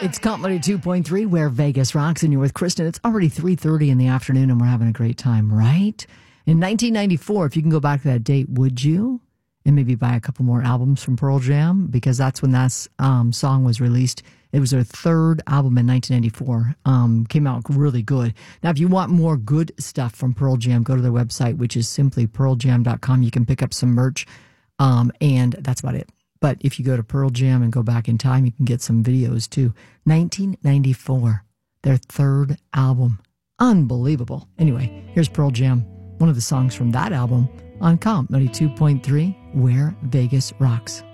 It's Comedy 2.3, where Vegas rocks, and you're with Kristen. It's already 3:30 in the afternoon, and we're having a great time, right? In 1994, if you can go back to that date, would you? And maybe buy a couple more albums from Pearl Jam, because that's when that song was released. It was their third album in 1994. Came out really good. Now, if you want more good stuff from Pearl Jam, go to their website, which is simply pearljam.com. You can pick up some merch, and that's about it. But if you go to Pearl Jam and go back in time, you can get some videos too. 1994, their third album. Unbelievable. Anyway, here's Pearl Jam, one of the songs from that album on Comedy 2.3, where Vegas rocks.